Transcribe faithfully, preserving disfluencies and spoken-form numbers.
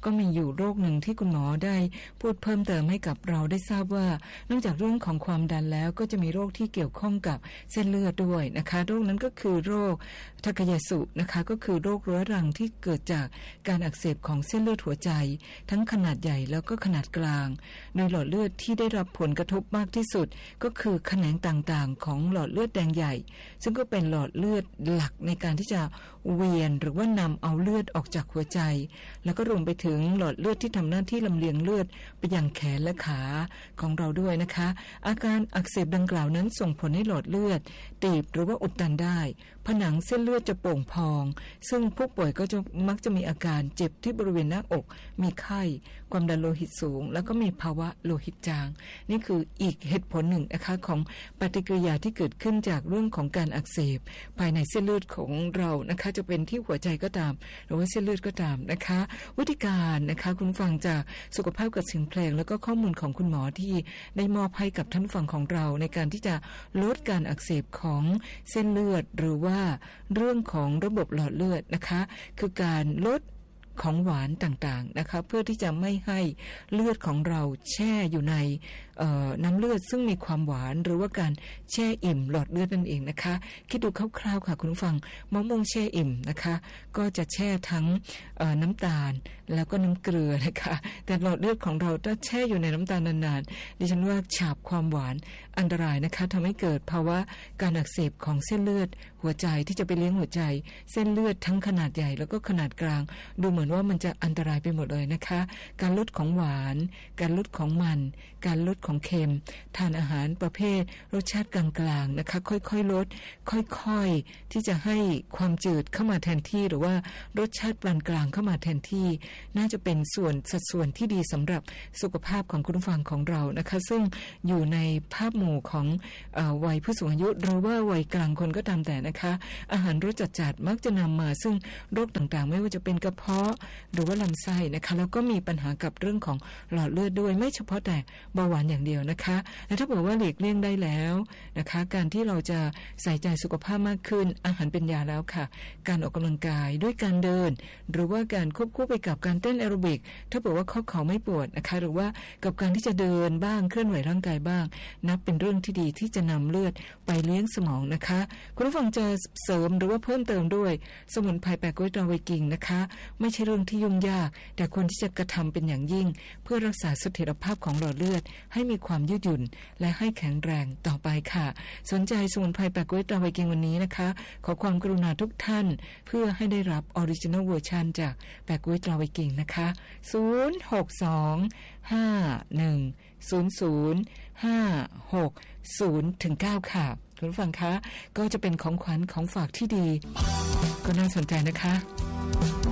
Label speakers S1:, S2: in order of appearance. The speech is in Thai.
S1: ก็มีอยู่โรคหนึ่งที่คุณหมอได้พูดเพิ่มเติมให้กับเราได้ทราบว่านอกจากเรื่องของความดันแล้วก็จะมีโรคที่เกี่ยวข้องกับเส้นเลือดด้วยนะคะโรคนั้นก็คือโรคทาคายาสุนะคะก็คือโรคเรื้อรังที่เกิดจากการอักเสบของเส้นเลือดหัวใจทั้งขนาดใหญ่แล้วก็ขนาดกลางโดยหลอดเลือดที่ได้รับผลกระทบมากที่สุดก็คือแขนงต่างๆของหลอดเลือดแดงใหญ่ซึ่งก็เป็นหลอดเลือดหลักในการที่จะเวียนหรือว่านำเอาเลือดออกจากหัวใจแล้วก็รวมไปถึงหลอดเลือดที่ทำหน้าที่ลำเลียงเลือดไปยังแขนและขาของเราด้วยนะคะอาการอักเสบดังกล่าวนั้นส่งผลให้หลอดเลือดตีบหรือว่าอุดตันได้ผนังเส้นเลือดจะโป่งพองซึ่งผู้ป่วยก็จะมักจะมีอาการเจ็บที่บริเวณหน้าอกมีไข้ความดันโลหิตสูงแล้วก็มีภาวะโลหิตจางนี่คืออีกเหตุผลหนึ่งนะคะของปฏิกิริยาที่เกิดขึ้นจากเรื่องของการอักเสบภายในเส้นเลือดของเรานะคะจะเป็นที่หัวใจก็ตามหรือว่าเส้นเลือดก็ตามนะคะวิธีการนะคะคุณฟังจากสุขภาพกับเสียงเพลงแล้วก็ข้อมูลของคุณหมอที่ได้มอบให้กับท่านฟังของเราในการที่จะลดการอักเสบของเส้นเลือดหรือว่าเรื่องของระบบหลอดเลือดนะคะคือการลดของหวานต่างๆนะคะเพื่อที่จะไม่ให้เลือดของเราแช่อยู่ในน้ำเลือดซึ่งมีความหวานหรือว่าการแช่อิ่มหลอดเลือดนั่นเองนะคะคิดดูคร่าวๆค่ะคุณผู้ฟังมะม่วงแช่อิ่มนะคะก็จะแช่ทั้งน้ำตาลแล้วก็น้ำเกลือนะคะแต่หลอดเลือดของเราถ้าแช่อยู่ในน้ำตาลนานๆดิฉันว่าฉาบความหวานอันตรายนะคะทำให้เกิดภาวะการอักเสบของเส้นเลือดหัวใจที่จะไปเลี้ยงหัวใจเส้นเลือดทั้งขนาดใหญ่แล้วก็ขนาดกลางดูเหมือนว่ามันจะอันตรายไปหมดเลยนะคะการลดของหวานการลดของมันการลดของเค็มทานอาหารประเภทรสชาติกลางๆนะคะค่อยๆลดค่อยๆที่จะให้ความจืดเข้ามาแทนที่หรือว่ารสชาติปานกลางเข้ามาแทนที่น่าจะเป็นส่วนสัดส่วนที่ดีสำหรับสุขภาพของคุณผู้ฟังของเรานะคะซึ่งอยู่ในภาพหมู่ของเอ่อวัยผู้สูงอายุหรือว่าวัยกลางคนก็ตามแต่นะคะอาหารรสจัดๆมักจะนำมาซึ่งโรคต่างๆไม่ว่าจะเป็นกระเพาะหรือว่าลำไส้นะคะแล้วก็มีปัญหากับเรื่องของหลอดเลือดด้วยไม่เฉพาะแต่เบาหวานอย่างเดียวนะคะและถ้าบอกว่าหลีกเลี่ยงได้แล้วนะคะการที่เราจะใส่ใจสุขภาพมากขึ้นอาหารเป็นยาแล้วค่ะการออกกำลังกายด้วยการเดินหรือว่าการควบคู่ไปกับการเต้นแอโรบิกถ้าบอกว่าข้อเข่าไม่ปวดนะคะหรือว่ากับการที่จะเดินบ้างเคลื่อนไหวร่างกายบ้างนับเป็นเรื่องที่ดีที่จะนำเลือดไปเลี้ยงสมองนะคะคุณผู้ฟังจะเสริมหรือว่าเพิ่มเติมด้วยสมุนไพรแปะก๊วยตราไวกิ่งนะคะไม่ใช่เรื่องที่ยุ่งยากแต่ควรที่จะกระทำเป็นอย่างยิ่งเพื่อรักษาเสถียรภาพของหลอดเลือดให้มีความยืดหยุ่นและให้แข็งแรงต่อไปค่ะสนใจสมุนไพรแปะก๊วยตราไวกิ่งวันนี้นะคะขอความกรุณาทุกท่านเพื่อให้ได้รับออริจินัลเวอร์ชันจากแปะก๊วยตราไวกิ่งนะคะศูนย์ หก สอง ห้า หนึ่ง ศูนย์ ศูนย์ ห้า หก ศูนย์ ถึง เก้าค่ะคุณผู้ฟังคะก็จะเป็นของขวัญของฝากที่ดีก็น่าสนใจนะคะ